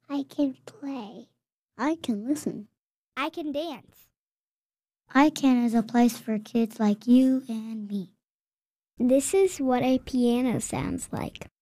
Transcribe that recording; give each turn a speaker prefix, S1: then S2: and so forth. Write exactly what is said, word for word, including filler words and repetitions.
S1: I can play. I can listen.
S2: I can dance.
S1: iCan is a place for kids like you and me.
S2: This is what a piano sounds like.